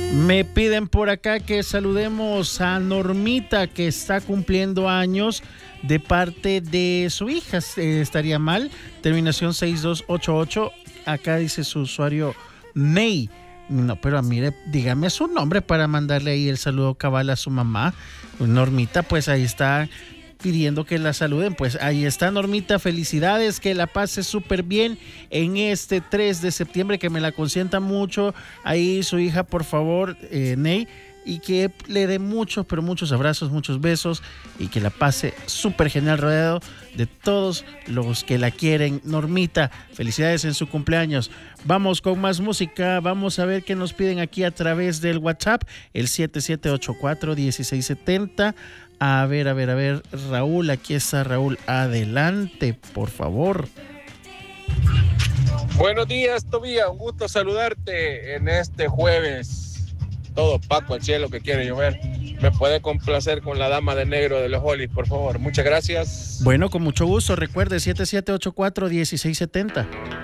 Me piden por acá que saludemos a Normita, que está cumpliendo años de parte de su hija. Estaría mal. Terminación 6288. Acá dice su usuario Ney. No, pero mire, dígame su nombre para mandarle ahí el saludo cabal a su mamá. Normita, pues ahí está pidiendo que la saluden. Pues ahí está, Normita, felicidades, que la pase súper bien en este 3 de septiembre, que me la consienta mucho ahí su hija, por favor, Ney, y que le dé muchos, pero muchos abrazos, muchos besos, y que la pase súper genial rodeado de todos los que la quieren. Normita, felicidades en su cumpleaños. Vamos con más música, vamos a ver qué nos piden aquí a través del WhatsApp, el 7784-1670. A ver, Raúl, aquí está Raúl, adelante, por favor. Buenos días, Tobía, un gusto saludarte en este jueves. Todo opaco al cielo que quiere llover. ¿Me puede complacer con la dama de negro de los Hollies, por favor? Muchas gracias. Bueno, con mucho gusto, recuerde 7784-1670.